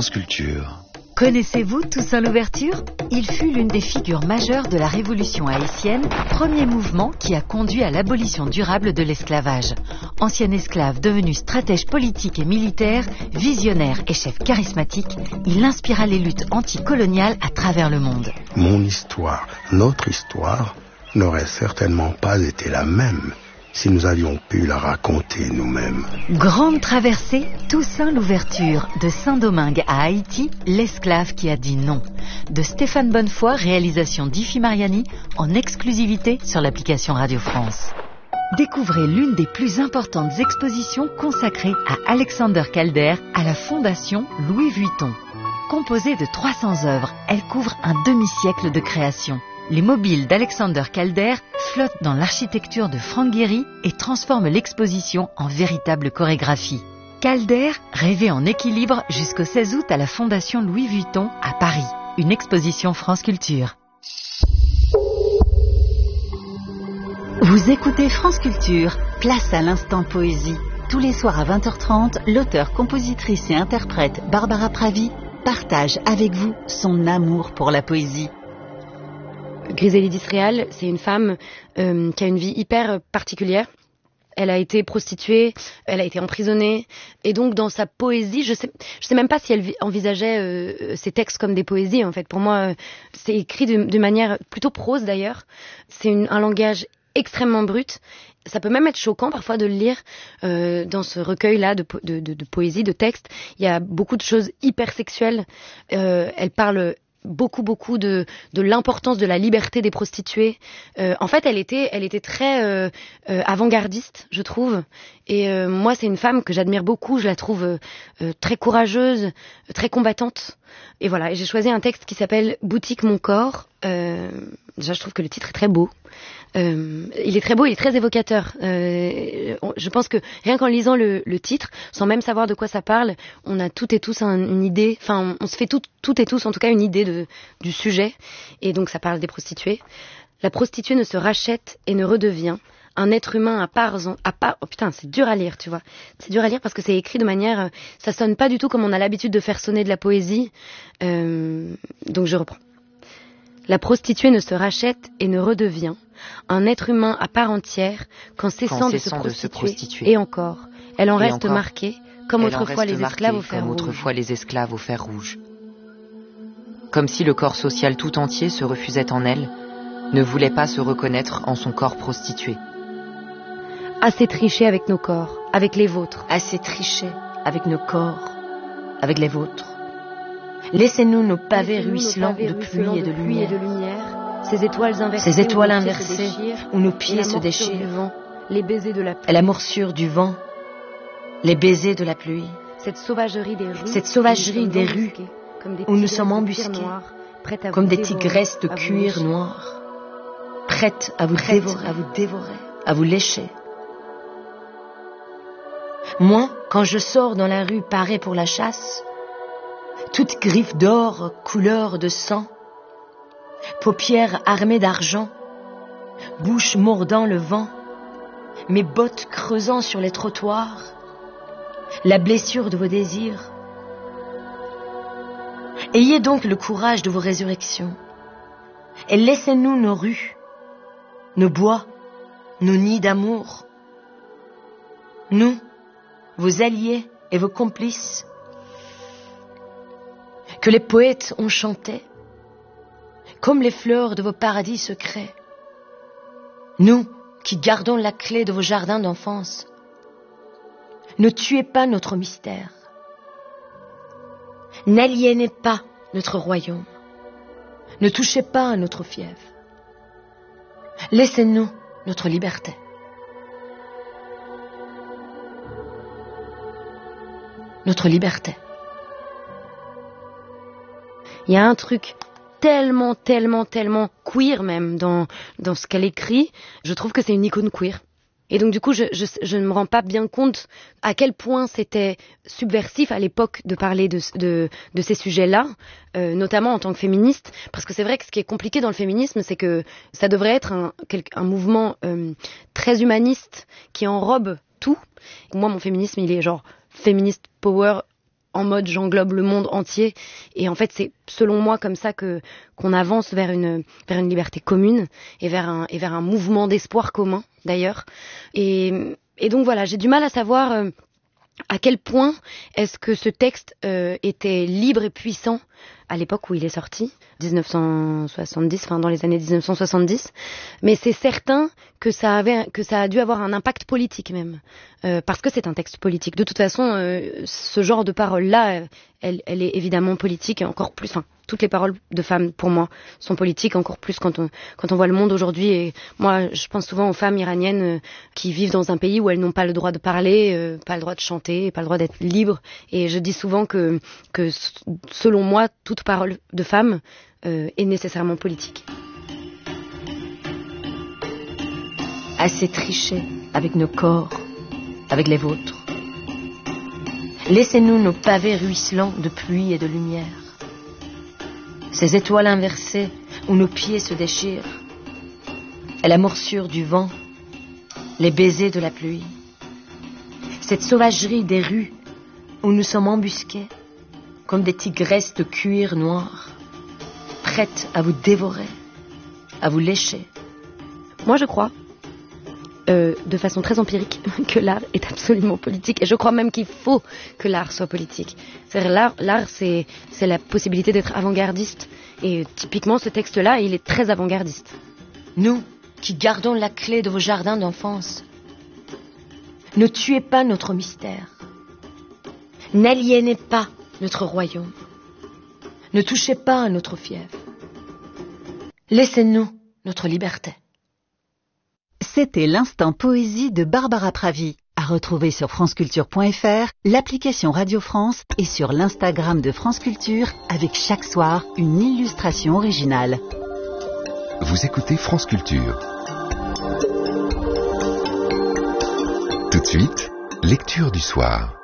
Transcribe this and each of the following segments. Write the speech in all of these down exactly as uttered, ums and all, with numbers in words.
France Culture. Connaissez-vous Toussaint Louverture ? Il fut l'une des figures majeures de la révolution haïtienne, premier mouvement qui a conduit à l'abolition durable de l'esclavage. Ancien esclave devenu stratège politique et militaire, visionnaire et chef charismatique, il inspira les luttes anticoloniales à travers le monde. Mon histoire, notre histoire, n'aurait certainement pas été la même si nous avions pu la raconter nous-mêmes. Grande traversée, Toussaint Louverture, de Saint-Domingue à Haïti, l'esclave qui a dit non. De Stéphane Bonnefoy, réalisation d'Ifi Mariani, en exclusivité sur l'application Radio France. Découvrez l'une des plus importantes expositions consacrées à Alexander Calder à la Fondation Louis Vuitton. Composée de trois cents œuvres, elle couvre un demi-siècle de création. Les mobiles d'Alexander Calder flottent dans l'architecture de Frank Gehry et transforment l'exposition en véritable chorégraphie. Calder, rêvé en équilibre jusqu'au seize août à la Fondation Louis Vuitton à Paris. Une exposition France Culture. Vous écoutez France Culture, place à l'instant poésie. Tous les soirs à vingt heures trente, l'auteure, compositrice et interprète Barbara Pravi partage avec vous son amour pour la poésie. Griselide Disréal, c'est une femme euh, qui a une vie hyper particulière. Elle a été prostituée, elle a été emprisonnée, et donc dans sa poésie, je sais, je sais même pas si elle envisageait euh, ses textes comme des poésies. En fait, pour moi, euh, c'est écrit de, de manière plutôt prose d'ailleurs. C'est une, un langage extrêmement brut. Ça peut même être choquant parfois de le lire euh, dans ce recueil-là de, de, de, de poésie, de texte. Il y a beaucoup de choses hyper sexuelles. Euh, elle parle beaucoup beaucoup de de l'importance de la liberté des prostituées. Euh, en fait, elle était elle était très euh, euh, avant-gardiste, je trouve. Et euh, moi, c'est une femme que j'admire beaucoup. Je la trouve euh, euh, très courageuse, très combattante. Et voilà. Et j'ai choisi un texte qui s'appelle Boutique mon corps. Euh, déjà, je trouve que le titre est très beau. Euh, il est très beau, il est très évocateur. Euh, je pense que rien qu'en lisant le, le titre, sans même savoir de quoi ça parle, on a toutes et tous un, une idée. Enfin, on, on se fait tout, toutes et tous, en tout cas, une idée de, du sujet. Et donc, ça parle des prostituées. La prostituée ne se rachète et ne redevient un être humain à part, à part. Oh putain, c'est dur à lire, tu vois. C'est dur à lire parce que c'est écrit de manière. Ça sonne pas du tout comme on a l'habitude de faire sonner de la poésie. Euh, donc, je reprends. La prostituée ne se rachète et ne redevient un être humain à part entière qu'en cessant, de, se de se prostituer. Et encore, elle en et reste encore, marquée comme autrefois les esclaves au fer comme rouge. autrefois les esclaves au fer rouge. Comme si le corps social tout entier se refusait en elle, ne voulait pas se reconnaître en son corps prostitué. Assez triché avec nos corps, avec les vôtres. Assez triché avec nos corps, avec les vôtres. Laissez-nous nos pavés Laissez-nous ruisselants nos pavés de pluie et de, de lumière. Et de lumière. Ces étoiles inversées, Ces étoiles où, inversées où nos pieds se déchirent. Du vent, les baisers de la pluie. Et la morsure du vent, les baisers de la pluie. Cette sauvagerie des rues, Cette sauvagerie des rues où nous sommes embusqués, noirs, comme des tigresses de cuir noir, prêtes à vous prêtes dévorer, à vous dévorer, à vous lécher. Moi, quand je sors dans la rue parée pour la chasse, toute griffe d'or, couleur de sang, paupières armées d'argent, bouche mordant le vent, mes bottes creusant sur les trottoirs, la blessure de vos désirs. Ayez donc le courage de vos résurrections et laissez-nous nos rues, nos bois, nos nids d'amour. Nous, vos alliés et vos complices, que les poètes ont chanté, comme les fleurs de vos paradis secrets. Nous, qui gardons la clé de vos jardins d'enfance, ne tuez pas notre mystère. N'aliénez pas notre royaume. Ne touchez pas à notre fièvre. Laissez-nous notre liberté. Notre liberté. Il y a un truc tellement, tellement, tellement queer même dans, dans ce qu'elle écrit. Je trouve que c'est une icône queer. Et donc du coup, je, je, je ne me rends pas bien compte à quel point c'était subversif à l'époque de parler de, de, de ces sujets-là, euh, notamment en tant que féministe. Parce que c'est vrai que ce qui est compliqué dans le féminisme, c'est que ça devrait être un, un mouvement euh, très humaniste qui enrobe tout. Moi, mon féminisme, il est genre féministe power en mode j'englobe le monde entier. Et en fait, c'est selon moi comme ça que qu'on avance vers une vers une liberté commune et vers un et vers un mouvement d'espoir commun d'ailleurs. Et et donc voilà, j'ai du mal à savoir euh, à quel point est-ce que ce texte euh, était libre et puissant à l'époque où il est sorti, dix-neuf cent soixante-dix, enfin dans les années dix-neuf cent soixante-dix, mais c'est certain que ça avait, que ça a dû avoir un impact politique même, euh, parce que c'est un texte politique. De toute façon, euh, ce genre de parole-là, elle, elle est évidemment politique, et encore plus. Enfin, toutes les paroles de femmes, pour moi, sont politiques, encore plus quand on quand on voit le monde aujourd'hui. Et moi, je pense souvent aux femmes iraniennes euh, qui vivent dans un pays où elles n'ont pas le droit de parler, euh, pas le droit de chanter, pas le droit d'être libres. Et je dis souvent que que selon moi, toute parole de femme euh, est nécessairement politique. Assez tricher avec nos corps, avec les vôtres. Laissez-nous nos pavés ruisselants de pluie et de lumière. Ces étoiles inversées où nos pieds se déchirent. Et la morsure du vent, les baisers de la pluie. Cette sauvagerie des rues où nous sommes embusqués comme des tigresses de cuir noir, prêtes à vous dévorer, à vous lécher. Moi, je crois, euh, de façon très empirique, que l'art est absolument politique. Et je crois même qu'il faut que l'art soit politique. C'est-à-dire, l'art, l'art c'est, c'est la possibilité d'être avant-gardiste. Et typiquement, ce texte-là, il est très avant-gardiste. Nous, qui gardons la clé de vos jardins d'enfance, ne tuez pas notre mystère. N'aliénez pas notre royaume. Ne touchez pas à notre fief. Laissez-nous notre liberté. C'était l'instant poésie de Barbara Pravi, à retrouver sur franceculture point f r, l'application Radio France et sur l'Instagram de France Culture, avec chaque soir une illustration originale. Vous écoutez France Culture. Tout de suite, lecture du soir.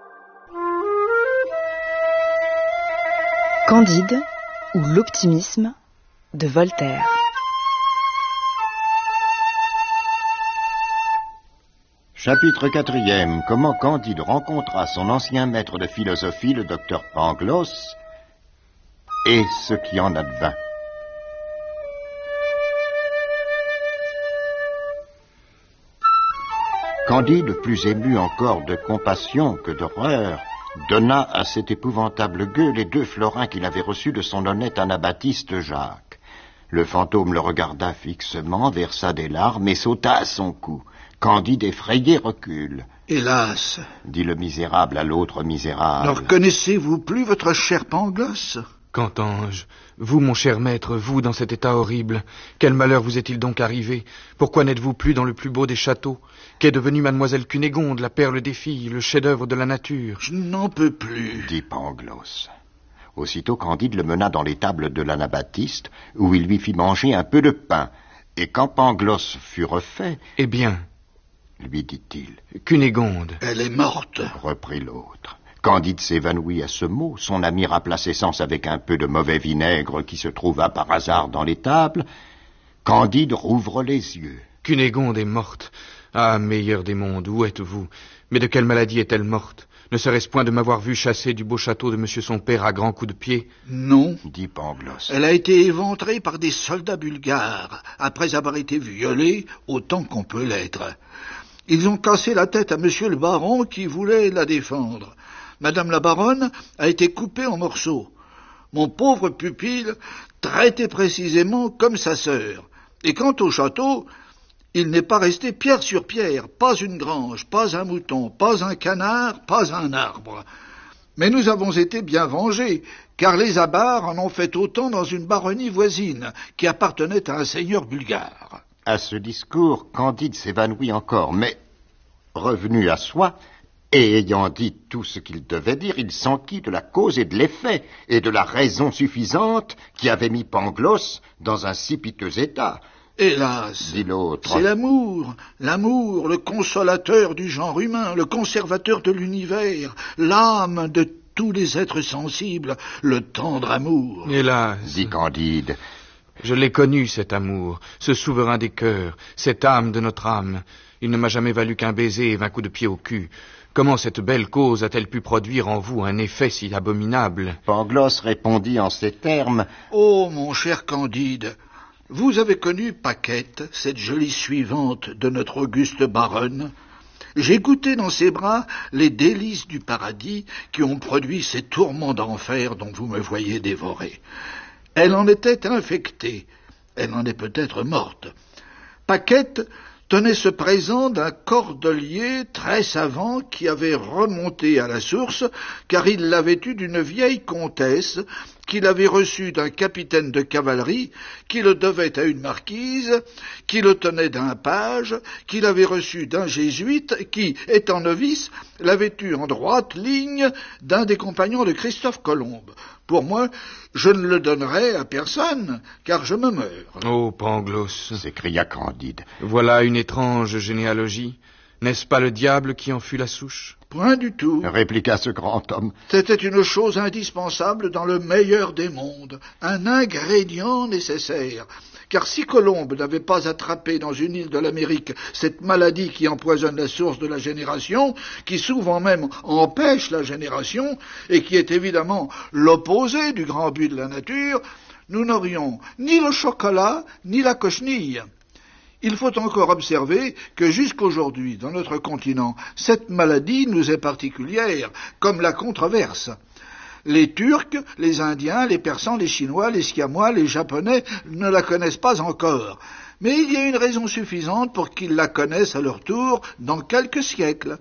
Candide ou l'optimisme de Voltaire. Chapitre quatrième. Comment Candide rencontra son ancien maître de philosophie, le docteur Pangloss, et ce qui en advint. Candide, plus ému encore de compassion que d'horreur, donna à cet épouvantable gueux les deux florins qu'il avait reçus de son honnête anabaptiste Jacques. Le fantôme le regarda fixement, versa des larmes et sauta à son cou. Candide, effrayé, recule. « Hélas !» dit le misérable à l'autre misérable. « Ne reconnaissez-vous plus votre cher Pangloss ?» Qu'entends-je? Vous, mon cher maître, vous, dans cet état horrible, quel malheur vous est-il donc arrivé? Pourquoi n'êtes-vous plus dans le plus beau des châteaux? Qu'est devenue mademoiselle Cunégonde, la perle des filles, le chef-d'œuvre de la nature? Je n'en peux plus, dit Pangloss. Aussitôt Candide le mena dans l'étable de l'anabaptiste, où il lui fit manger un peu de pain. Et quand Pangloss fut refait... Eh bien, lui dit-il. Cunégonde. Elle est morte, reprit l'autre. Candide s'évanouit à ce mot. Son ami rappela ses sens avec un peu de mauvais vinaigre qui se trouva par hasard dans l'étable. Candide rouvre les yeux. Cunégonde est morte. Ah, meilleur des mondes, où êtes-vous? Mais de quelle maladie est-elle morte? Ne serait-ce point de m'avoir vu chasser du beau château de monsieur son père à grands coups de pied? Non, dit Pangloss. Elle a été éventrée par des soldats bulgares, après avoir été violée autant qu'on peut l'être. Ils ont cassé la tête à monsieur le baron qui voulait la défendre. Madame la baronne a été coupée en morceaux. Mon pauvre pupille, traité précisément comme sa sœur. Et quant au château, il n'est pas resté pierre sur pierre, pas une grange, pas un mouton, pas un canard, pas un arbre. Mais nous avons été bien vengés, car les Abars en ont fait autant dans une baronnie voisine, qui appartenait à un seigneur bulgare. À ce discours, Candide s'évanouit encore, mais, revenu à soi, et ayant dit tout ce qu'il devait dire, il s'enquit de la cause et de l'effet, et de la raison suffisante qui avait mis Pangloss dans un si piteux état. Hélas, dit l'autre, c'est l'amour, l'amour, le consolateur du genre humain, le conservateur de l'univers, l'âme de tous les êtres sensibles, le tendre amour. Hélas, dit Candide, je l'ai connu, cet amour, ce souverain des cœurs, cette âme de notre âme. Il ne m'a jamais valu qu'un baiser et vingt coups de pied au cul. Comment cette belle cause a-t-elle pu produire en vous un effet si abominable? Pangloss répondit en ces termes. Oh, mon cher Candide, vous avez connu Paquette, cette jolie suivante de notre auguste baronne. J'ai goûté dans ses bras les délices du paradis qui ont produit ces tourments d'enfer dont vous me voyez dévorer. Elle en était infectée, elle en est peut-être morte. Paquette tenait ce présent d'un cordelier très savant qui avait remonté à la source, car il l'avait eu d'une vieille comtesse, qu'il avait reçu d'un capitaine de cavalerie, qui le devait à une marquise, qui le tenait d'un page, qu'il avait reçu d'un jésuite, qui, étant novice, l'avait eu en droite ligne d'un des compagnons de Christophe Colomb. Pour moi, je ne le donnerai à personne, car je me meurs. Oh, Pangloss, s'écria Candide. Voilà une étrange généalogie. N'est-ce pas le diable qui en fut la souche? Point du tout, répliqua ce grand homme. C'était une chose indispensable dans le meilleur des mondes, un ingrédient nécessaire. Car si Colomb n'avait pas attrapé dans une île de l'Amérique cette maladie qui empoisonne la source de la génération, qui souvent même empêche la génération, et qui est évidemment l'opposé du grand but de la nature, nous n'aurions ni le chocolat ni la cochenille. Il faut encore observer que jusqu'aujourd'hui, dans notre continent, cette maladie nous est particulière, comme la controverse. Les Turcs, les Indiens, les Persans, les Chinois, les Siamois, les Japonais ne la connaissent pas encore. Mais il y a une raison suffisante pour qu'ils la connaissent à leur tour dans quelques siècles.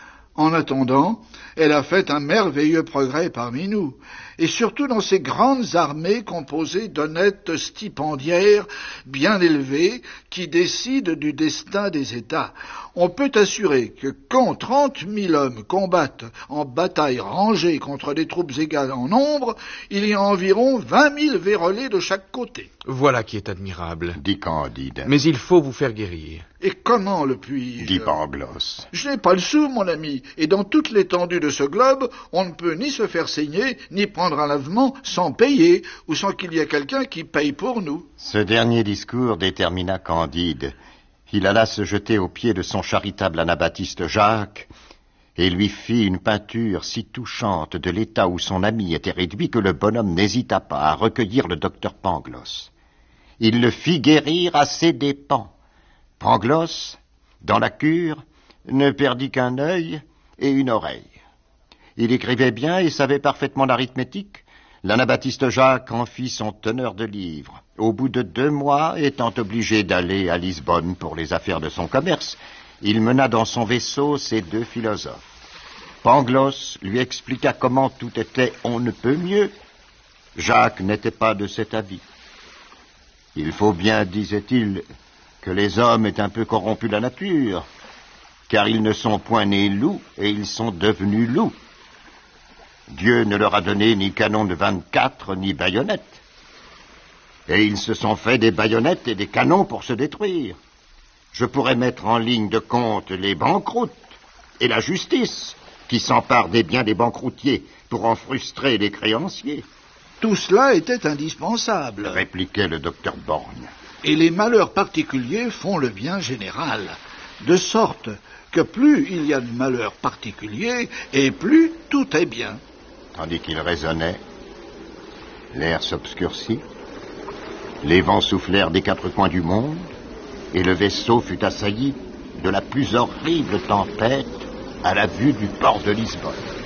En attendant, elle a fait un merveilleux progrès parmi nous, et surtout dans ces grandes armées composées d'honnêtes stipendiaires bien élevés qui décident du destin des États. On peut assurer que quand trente mille hommes combattent en bataille rangée contre des troupes égales en nombre, il y a environ vingt mille vérolés de chaque côté. Voilà qui est admirable, dit Candide. Mais il faut vous faire guérir. Et comment le puis-je? dit Pangloss. Je n'ai pas le sou, mon ami, et dans toute l'étendue de ce globe, on ne peut ni se faire saigner, ni prendre un lavement sans payer, ou sans qu'il y ait quelqu'un qui paye pour nous. Ce dernier discours détermina Candide. Il alla se jeter aux pieds de son charitable anabaptiste Jacques, et lui fit une peinture si touchante de l'état où son ami était réduit que le bonhomme n'hésita pas à recueillir le docteur Pangloss. Il le fit guérir à ses dépens. Pangloss, dans la cure, ne perdit qu'un œil et une oreille. Il écrivait bien et savait parfaitement l'arithmétique. L'anabaptiste Jacques en fit son teneur de livres. Au bout de deux mois, étant obligé d'aller à Lisbonne pour les affaires de son commerce, il mena dans son vaisseau ces deux philosophes. Pangloss lui expliqua comment tout était on ne peut mieux. Jacques n'était pas de cet avis. Il faut bien, disait-il, que les hommes aient un peu corrompu la nature, car ils ne sont point nés loups et ils sont devenus loups. Dieu ne leur a donné ni canon de vingt-quatre, ni baïonnettes. Et ils se sont fait des baïonnettes et des canons pour se détruire. Je pourrais mettre en ligne de compte les banqueroutes et la justice, qui s'empare des biens des banqueroutiers pour en frustrer les créanciers. Tout cela était indispensable, répliquait le docteur Borgne. Et les malheurs particuliers font le bien général, de sorte que plus il y a de malheurs particuliers, et plus tout est bien. Tandis qu'il raisonnait, l'air s'obscurcit, les vents soufflèrent des quatre coins du monde, et le vaisseau fut assailli de la plus horrible tempête à la vue du port de Lisbonne.